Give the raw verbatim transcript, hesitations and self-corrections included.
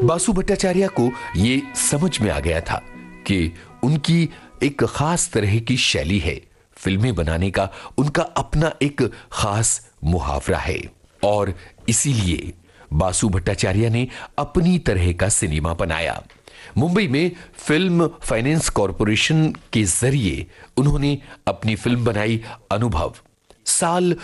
बासु भट्टाचार्य को ये समझ में आ गया था कि उनकी एक खास तरह की शैली है, फिल्में बनाने का उनका अपना एक खास मुहावरा है, और इसीलिए बासु भट्टाचार्य ने अपनी तरह का सिनेमा बनाया। मुंबई में फिल्म फाइनेंस कॉरपोरेशन के जरिए उन्होंने अपनी फिल्म बनाई अनुभव। साल